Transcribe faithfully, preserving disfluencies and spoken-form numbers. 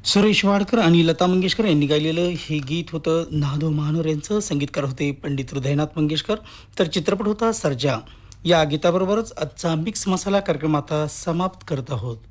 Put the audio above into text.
सुरेश वाडकर आणि लता मंगेशकर यांनी गायलेलं हे गीत होतं. नादो महानोर यांचं संगीतकार होते पंडित हृदयनाथ मंगेशकर. तर चित्रपट होता सर्जा. या गीताबरोबरच आजचा मिक्स मसाला कार्यक्रम आता समाप्त करत आहोत.